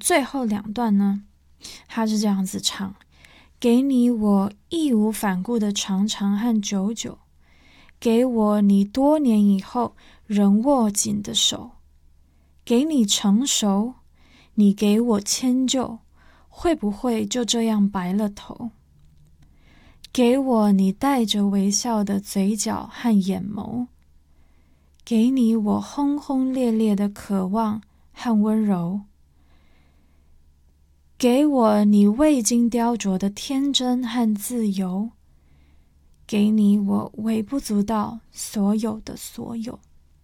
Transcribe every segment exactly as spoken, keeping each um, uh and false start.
最后两段呢，他是这样子唱：给你我义无反顾的长长和久久，给我你多年以后仍握紧的手，给你成熟，你给我迁就，会不会就这样白了头？给我你带着微笑的嘴角和眼眸，给你我轰轰烈烈的渴望和温柔，给我你未经雕琢的天真和自由，给你我微不足道所有的所有。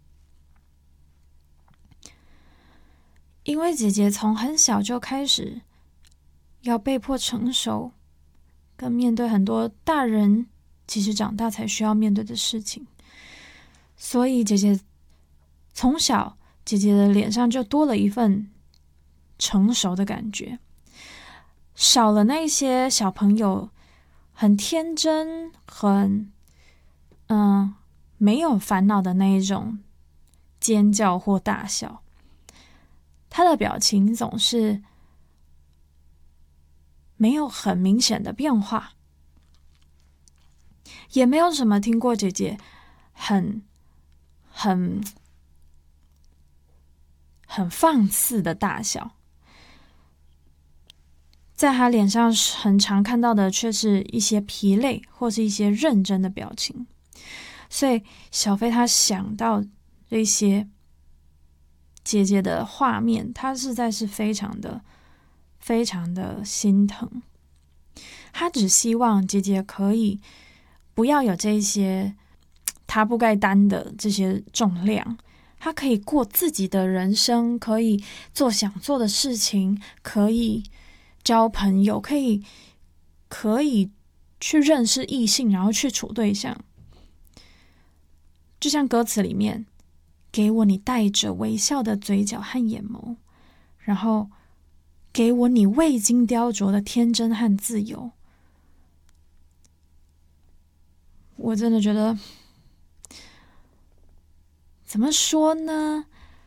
因为姐姐从很小就开始要被迫成熟，跟面对很多大人其实长大才需要面对的事情，所以姐姐从小，姐姐的脸上就多了一份成熟的感觉，少了那些小朋友很天真、很嗯没有烦恼的那一种尖叫或大笑。她的表情总是没有很明显的变化，也没有什么听过姐姐很很很放肆的大笑。在她脸上很常看到的却是一些疲累或是一些认真的表情，所以小飞她想到这些姐姐的画面，她实在是非常的非常的心疼。她只希望姐姐可以不要有这些她不该担的这些重量，她可以过自己的人生，可以做想做的事情，可以交朋友，可以可以去认识异性，然后去处对象。就像歌词里面，给我你带着微笑的嘴角和眼眸，然后给我你未经雕琢的天真和自由。我真的觉得，怎么说呢？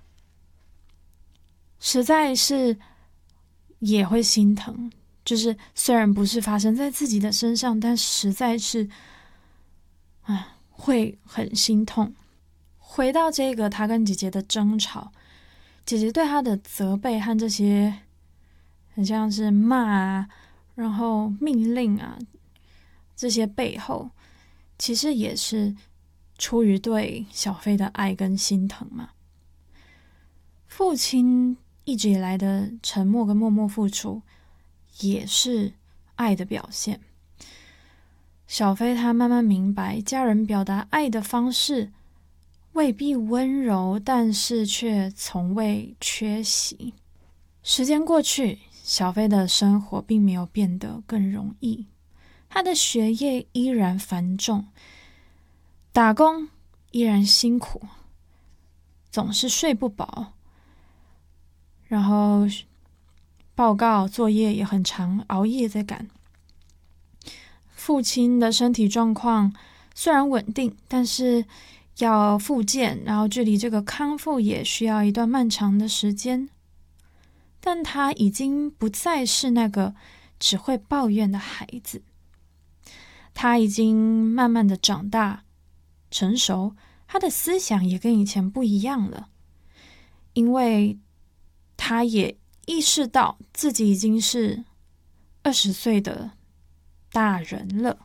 实在是也会心疼，就是虽然不是发生在自己的身上，但实在是，啊，会很心痛。回到这个他跟姐姐的争吵，姐姐对他的责备和这些很像是骂啊，然后命令啊，这些背后其实也是出于对小飞的爱跟心疼嘛。父亲一直以来的沉默跟默默付出也是爱的表现。小飞他慢慢明白，家人表达爱的方式未必温柔，但是却从未缺席。时间过去，小飞的生活并没有变得更容易，他的学业依然繁重，打工依然辛苦，总是睡不饱，然后报告作业也很长，熬夜在赶。父亲的身体状况虽然稳定，但是要复健，然后距离这个康复也需要一段漫长的时间。但他已经不再是那个只会抱怨的孩子，他已经慢慢的长大成熟，他的思想也跟以前不一样了，因为他也意识到自己已经是二十岁的大人了，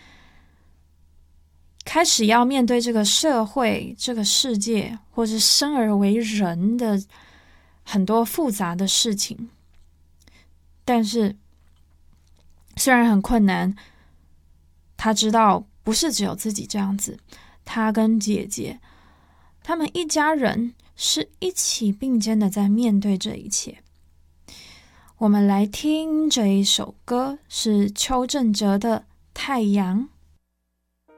开始要面对这个社会、这个世界，或是生而为人的很多复杂的事情。但是虽然很困难，他知道不是只有自己这样子，他跟姐姐他们一家人是一起并肩的在面对这一切。我们来听这一首歌，是邱正哲的《太阳》。